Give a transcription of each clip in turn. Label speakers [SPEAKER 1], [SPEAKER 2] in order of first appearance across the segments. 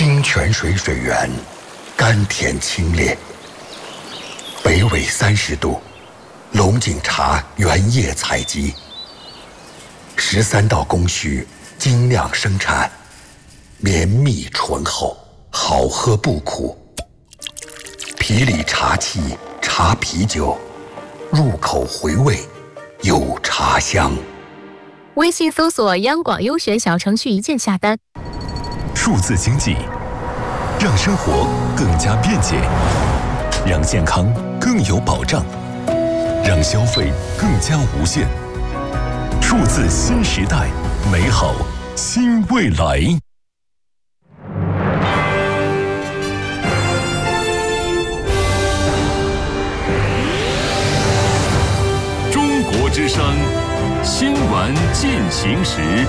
[SPEAKER 1] 清泉水水源，甘甜清冽。北纬30度，龙井茶原叶采集，13道工序精酿生产，绵密醇厚，好喝不苦。皮里茶气，茶啤酒，入口回味，有茶香。
[SPEAKER 2] 微信搜索央广优选小程序，一键下单。
[SPEAKER 3] 数字经济让生活更加便捷，让健康更有保障，让消费更加无限。数字新时代，美好新未来。
[SPEAKER 4] 中国之声新闻进行时。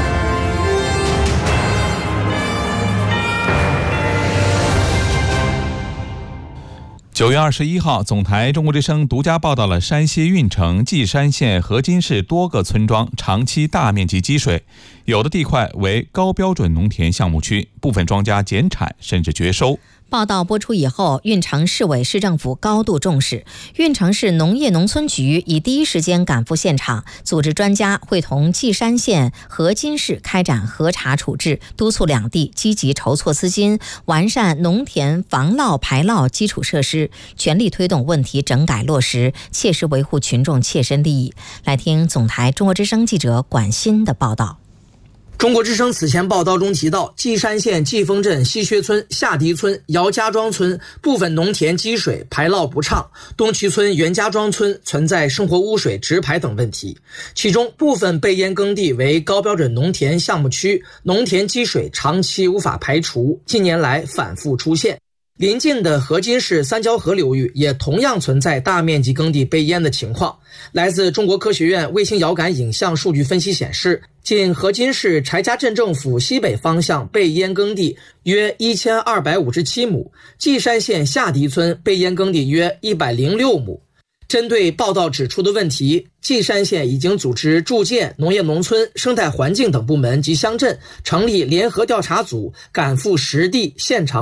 [SPEAKER 5] 9月21号，总台中国之声独家报道了山西运城稷山县河津市多个村庄长期大面积积水，有的地块为高标准农田项目区，部分庄稼减产甚至绝收。
[SPEAKER 6] 报道播出以后，运城市委市政府高度重视，运城市农业农村局已第一时间赶赴现场，组织专家会同稷山县河津市开展核查处置，督促两地积极筹措资金，完善农田防涝排涝基础设施，全力推动问题整改落实，切实维护群众切身利益。来听总台中国之声记者管欣的报道。
[SPEAKER 7] 中国之声此前报道中提到，稷山县季丰镇西薛村、下迪村、姚家庄村部分农田积水排涝不畅，东渠村袁家庄村存在生活污水直排等问题。其中部分被淹耕地为高标准农田项目区，农田积水长期无法排除，近年来反复出现。邻近的河津市三交河流域也同样存在大面积耕地被淹的情况。来自中国科学院卫星遥感影像数据分析显示，仅河津市柴家镇政府西北方向被淹耕地约1257亩，稷山县下迪村被淹耕地约106亩。针对报道指出的问题，稷山县已经组织住建、农业农村、生态环境等部门及乡镇成立联合调查组，赶赴实地现场